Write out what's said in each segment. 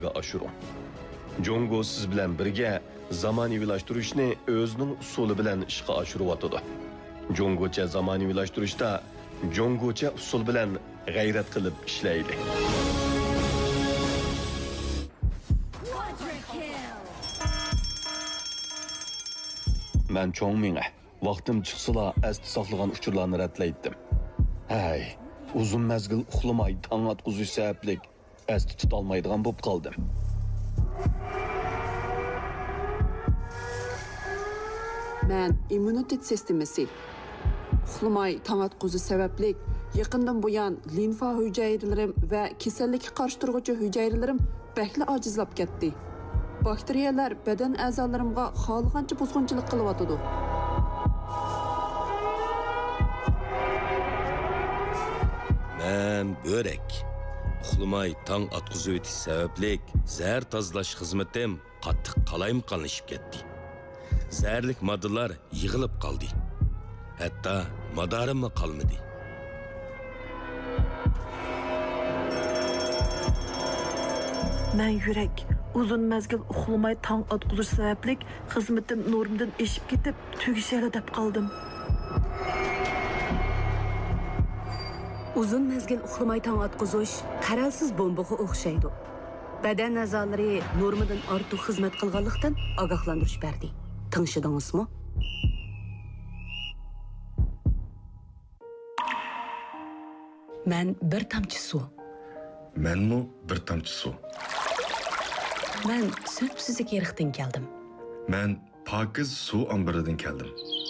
Aşırın. Jongo siz bilan birga zamonaviylashtırishni o'zining usuli bilan ishga oshiryapti. Jongocha zamonaviylashtirishda jongocha usul bilan g'ayrat qilib ishlaydi. Men cho'ng minga vaqtim chiqsala asti saqlagan uchurlarni ratlaydim. Hay, uzun mezgil uxlamay tong atquzish sababli asti tutolmaydigan bo'lib qoldim. Men immunitet sistemasi uxlamay tong atquzish sababli yaqindan buyon limfa hujayralarim va kasallikka qarshi turuvchi hujayralarim bakli ojizlab ketdi. Bakteriyalar badan a'zolarimga xohlagancha buzg'unchilik qilyotdi. Men börek. Uxlamay tong atquzish o'tish sababli zahar tozalash xizmatim qattiq qalayimqonlashib ketdi. Zərlik moddalar yığılıb qaldı. Hətta madarim qalmadı. Mən yürək uzun məzgil uxlamay tong atquzish sababli xizmatim normdan eşib ketib tugishali deb qaldım. Uzun mezgil uxlamay tong atquzish qaralsiz bombaga o'xshaydi. Badan a'zolari normadan ortiq xizmat qilganlikdan ogohlantirish berdi. Tanışdыңызmı? Ben bir tamçı su. Menmi bir tamçı su. Ben sütsüzlük yerikten geldim. Men pakiz su ambiridan keldim.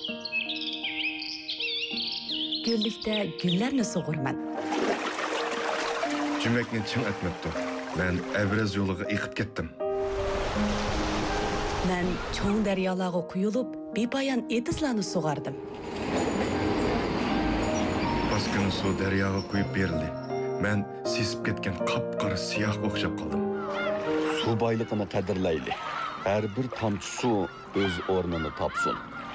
Güllikte güllerni soğurman. Cümlekni çim etmekti. Ben Evrez yoluga eqib ketdim. Ben çoğun deryalarga kuyulup bepayan etizlarni soğardım. Baskını su deryaga kuyup berildi. Ben sesip ketken qapqara siyah o'xshab qoldim. Su boyligini qadrlayli. Har bir tomchi suv o'z o'rnini topsin.